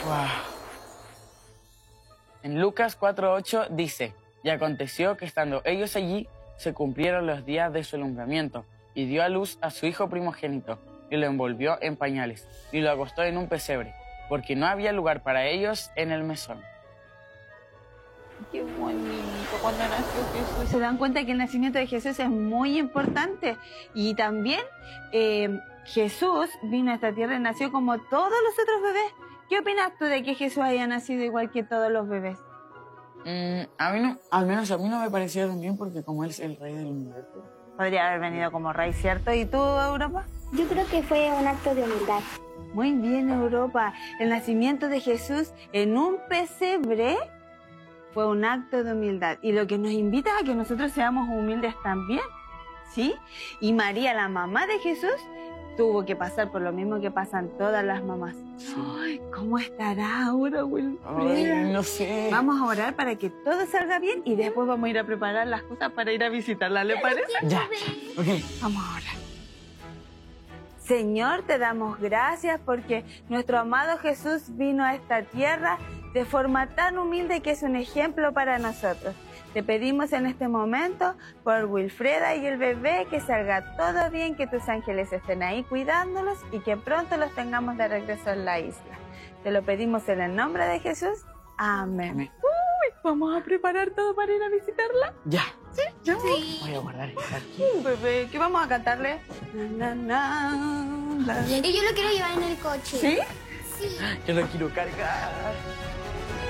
Wow. En Lucas 4:8 dice, y aconteció que estando ellos allí, se cumplieron los días de su alumbramiento, y dio a luz a su hijo primogénito, y lo envolvió en pañales, y lo acostó en un pesebre, porque no había lugar para ellos en el mesón. Qué bonito cuando nació Jesús. Se dan cuenta que el nacimiento de Jesús es muy importante. Y también Jesús vino a esta tierra y nació como todos los otros bebés. ¿Qué opinas tú de que Jesús haya nacido igual que todos los bebés? A mí no, al menos a mí no me pareció tan bien porque como él es el rey del universo. Podría haber venido como rey, ¿cierto? ¿Y tú, Europa? Yo creo que fue un acto de humildad. Muy bien, Europa. El nacimiento de Jesús en un pesebre fue un acto de humildad. Y lo que nos invita a que nosotros seamos humildes también, ¿sí? Y María, la mamá de Jesús, tuvo que pasar por lo mismo que pasan todas las mamás. Sí. Ay, ¿cómo estará ahora, Wilfreda? Ay, no sé. Vamos a orar para que todo salga bien y después vamos a ir a preparar las cosas para ir a visitarla, ¿le parece? Ya, ok. Vamos a orar. Señor, te damos gracias porque nuestro amado Jesús vino a esta tierra de forma tan humilde que es un ejemplo para nosotros. Te pedimos en este momento por Wilfreda y el bebé que salga todo bien, que tus ángeles estén ahí cuidándolos y que pronto los tengamos de regreso en la isla. Te lo pedimos en el nombre de Jesús. Amén. Amén. Uy, vamos a preparar todo para ir a visitarla. Ya. ¿Sí? ¿Ya? Voy a guardar esta aquí. Bebé, ¿qué vamos a cantarle? Na, na, na, la, la. Y yo lo quiero llevar en el coche. ¿Sí? Sí. Yo lo quiero cargar.